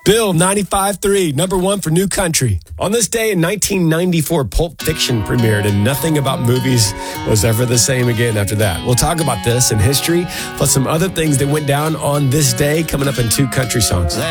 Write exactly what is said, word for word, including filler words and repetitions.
Bill, ninety-five three, number one for New Country. On this day in nineteen ninety-four, Pulp Fiction premiered, and nothing about movies was ever the same again after that. We'll talk about this and history, plus some other things that went down on this day coming up in two country songs.